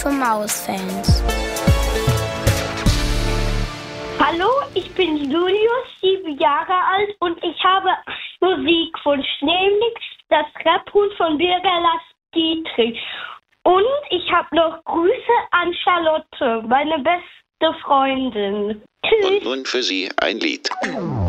für Mausfans. Hallo, ich bin Julius, 7 Jahre alt und ich habe Musikwunsch, nämlich das Raphuhn von Birger Dietrich. Und ich habe noch Grüße an Charlotte, meine beste Freundin. Tschüss. Und nun für Sie ein Lied.